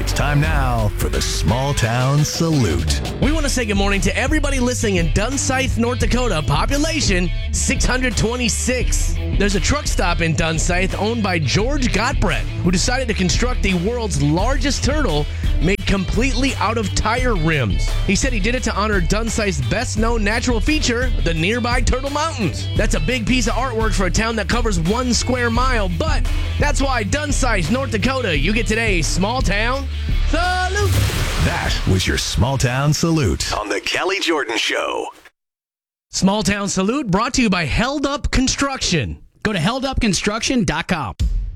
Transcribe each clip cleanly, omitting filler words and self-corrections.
It's time now for the Small Town Salute. We want to say good morning to everybody listening in Dunsight, North Dakota. Population 626. There's a truck stop in Dunsight owned by George Gottbrett, who decided to construct the world's largest turtle made completely out of tire rims. He said he did it to honor Dunsight's best-known natural feature, the nearby Turtle Mountains. That's a big piece of artwork for a town that covers 1 square mile, but that's why Dunsight, North Dakota, you get today's Small Town Salute. That was your Small Town Salute on the Kelly Jordan Show. Small Town Salute brought to you by Held Up Construction. Go to heldupconstruction.com.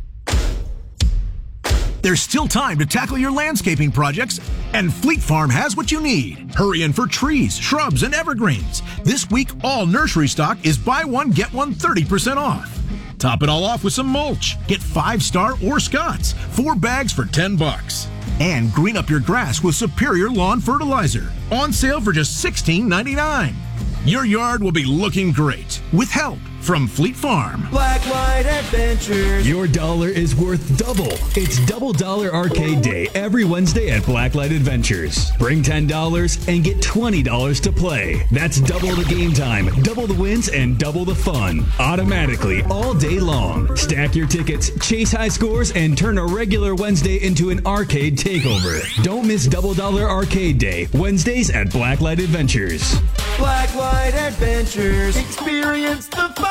There's still time to tackle your landscaping projects, and Fleet Farm has what you need. Hurry in for trees, shrubs, and evergreens. This week, all nursery stock is buy one, get one 30% off. Top it all off with some mulch. Get 5-star or Scott's, 4 bags for $10. And green up your grass with Superior Lawn Fertilizer. On sale for just $16.99. Your yard will be looking great with help from Fleet Farm. Blacklight Adventures. Your dollar is worth double. It's Double Dollar Arcade Day every Wednesday at Blacklight Adventures. Bring $10 and get $20 to play. That's double the game time, double the wins, and double the fun. Automatically all day long. Stack your tickets, chase high scores, and turn a regular Wednesday into an arcade takeover. Don't miss Double Dollar Arcade Day, Wednesdays at Blacklight Adventures. Blacklight Adventures. Experience the fun.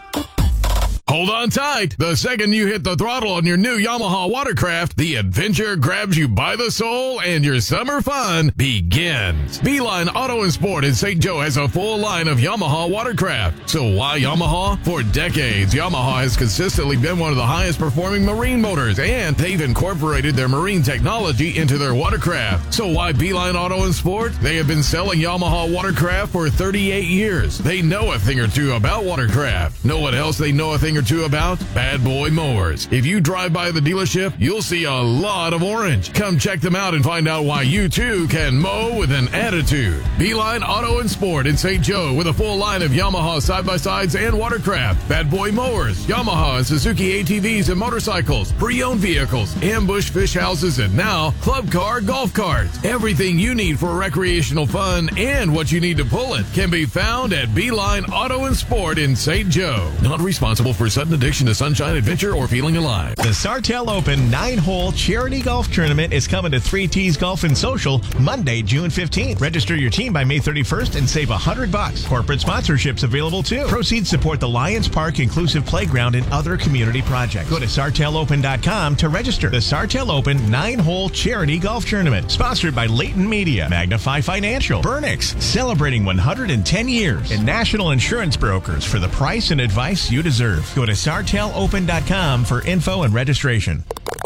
Hold on tight. The second you hit the throttle on your new Yamaha watercraft, the adventure grabs you by the soul and your summer fun begins. Beeline Auto and Sport in St. Joe has a full line of Yamaha watercraft. So why Yamaha? For decades, Yamaha has consistently been one of the highest performing marine motors, and they've incorporated their marine technology into their watercraft. So why Beeline Auto and Sport? They have been selling Yamaha watercraft for 38 years. They know a thing or two about watercraft. Know what else they know a thing or two about? Bad Boy Mowers. If you drive by the dealership, you'll see a lot of orange. Come check them out and find out why you too can mow with an attitude. Beeline Auto and Sport in St. Joe with a full line of Yamaha side-by-sides and watercraft, Bad Boy Mowers, Yamaha and Suzuki ATVs and motorcycles, pre-owned vehicles, ambush fish houses, and now club car golf carts. Everything you need for recreational fun and what you need to pull it can be found at Beeline Auto and Sport in St. Joe. Not responsible for sudden addiction to sunshine, adventure, or feeling alive. The Sartell Open 9-hole charity golf tournament is coming to 3 T's Golf and Social Monday, June 15th. Register your team by May 31st and save $100. Corporate sponsorships available too. Proceeds support the Lions Park Inclusive Playground and other community projects. Go to SartellOpen.com to register. The Sartell Open 9-hole charity golf tournament, sponsored by Leighton Media, Magnify Financial, Burnix, celebrating 110 years, and National Insurance Brokers for the price and advice you deserve. Go to SartellOpen.com for info and registration.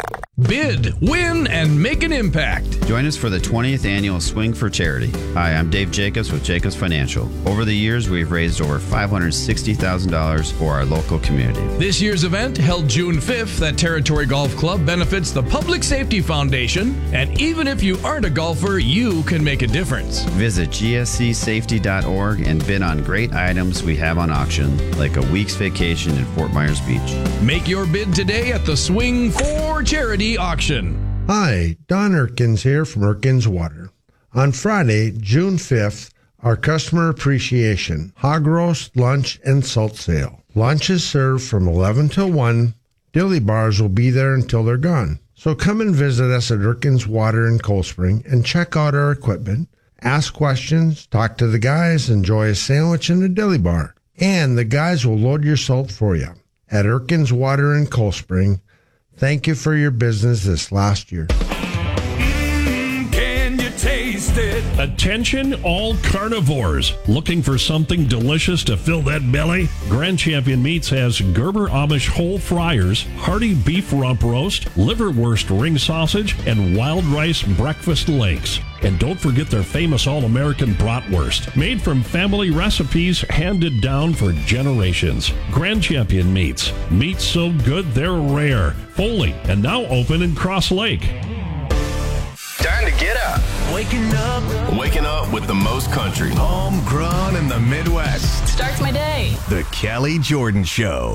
Bid, win, and make an impact. Join us for the 20th annual Swing for Charity. Hi, I'm Dave Jacobs with Jacobs Financial. Over the years, we've raised over $560,000 for our local community. This year's event, held June 5th at Territory Golf Club, benefits the Public Safety Foundation, and even if you aren't a golfer, you can make a difference. Visit gscsafety.org and bid on great items we have on auction, like a week's vacation in Fort Myers Beach. Make your bid today at the Swing for Charity auction. Hi, Don Erkins here from Erkins Water. On Friday, June 5th, our customer appreciation, hog roast, lunch, and salt sale. Lunch is served from 11 till 1. Dilly bars will be there until they're gone. So come and visit us at Erkins Water in Cold Spring and check out our equipment, ask questions, talk to the guys, enjoy a sandwich and a dilly bar. And the guys will load your salt for you. At Erkins Water in Cold Spring, thank you for your business this last year. Can you taste it? Attention all carnivores. Looking for something delicious to fill that belly? Grand Champion Meats has Gerber Amish whole fryers, hearty beef rump roast, liverwurst ring sausage, and wild rice breakfast legs. And don't forget their famous All-American bratwurst, made from family recipes handed down for generations. Grand Champion Meats. Meats so good they're rare. Foley, and now open in Cross Lake. Time to get up. Waking up. Waking up with the most country. Homegrown in the Midwest. Starts my day. The Kelly Jordan Show.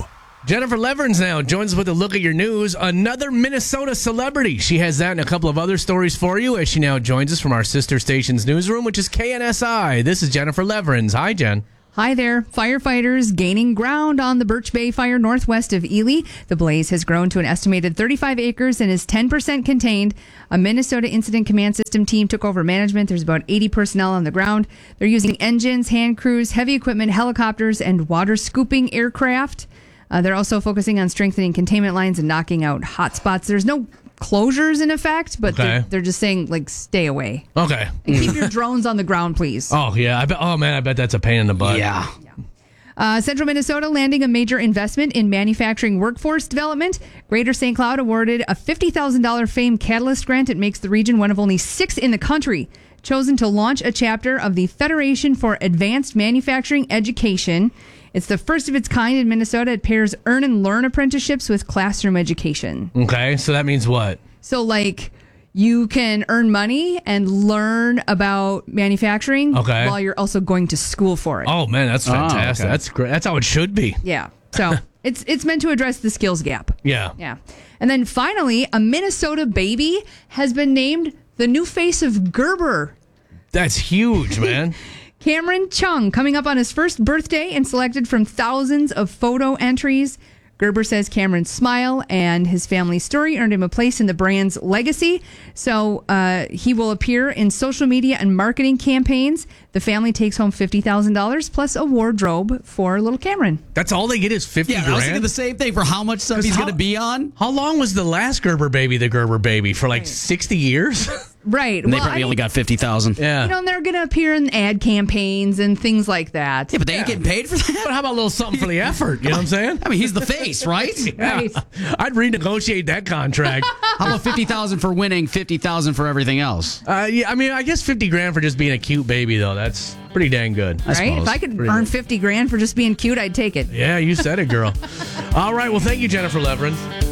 Jennifer Leverins now joins us with a look at your news. Another Minnesota celebrity. She has that and a couple of other stories for you as she now joins us from our sister station's newsroom, which is KNSI. This is Jennifer Leverins. Hi, Jen. Hi there. Firefighters gaining ground on the Birch Bay fire northwest of Ely. The blaze has grown to an estimated 35 acres and is 10% contained. A Minnesota Incident Command System team took over management. There's about 80 personnel on the ground. They're using engines, hand crews, heavy equipment, helicopters, and water scooping aircraft. They're also focusing on strengthening containment lines and knocking out hot spots. There's no closures in effect, but they're just saying, like, stay away. Okay. And keep your drones on the ground, please. Oh, yeah. I bet that's a pain in the butt. Yeah. Central Minnesota landing a major investment in manufacturing workforce development. Greater St. Cloud awarded a $50,000 FAME Catalyst grant. It makes the region one of only 6 in the country chosen to launch a chapter of the Federation for Advanced Manufacturing Education. It's the first of its kind in Minnesota. It pairs earn and learn apprenticeships with classroom education. Okay, so that means what? So, like, you can earn money and learn about manufacturing while you're also going to school for it. Oh, man, that's fantastic. Okay. That's great. That's how it should be. Yeah. So it's meant to address the skills gap. Yeah. Yeah. And then finally, a Minnesota baby has been named the new face of Gerber. That's huge, man. Cameron Chung coming up on his first birthday and selected from thousands of photo entries. Gerber says Cameron's smile and his family story earned him a place in the brand's legacy. So he will appear in social media and marketing campaigns. The family takes home $50,000 plus a wardrobe for little Cameron. That's all they get is $50,000. Yeah, I was thinking the same thing for how much stuff he's going to be on. How long was the last Gerber baby the Gerber baby? For like 60 years? Right. And they probably only got 50,000. Yeah. You know, and they're going to appear in ad campaigns and things like that. Yeah, but they ain't getting paid for that. But how about a little something for the effort? You know what I'm saying? I mean, he's the face, right? Yeah. Right. I'd renegotiate that contract. How about 50,000 for winning, 50,000 for everything else? Yeah, I mean, I guess $50,000 for just being a cute baby, though. That's pretty dang good. Right? If I could earn $50,000 for just being cute, I'd take it. Yeah, you said it, girl. All right. Well, thank you, Jennifer Leverins.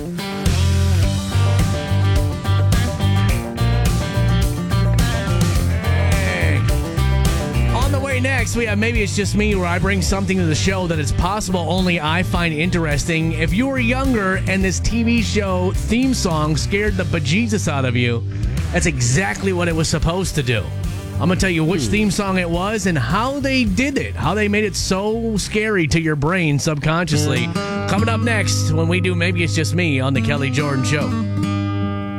Next, we have Maybe It's Just Me, where I bring something to the show that is possible only I find interesting. If you were younger and this TV show theme song scared the bejesus out of you, that's exactly what it was supposed to do. I'm going to tell you which theme song it was and how they did it, how they made it so scary to your brain subconsciously. Coming up next when we do Maybe It's Just Me on The Kelly Jordan Show.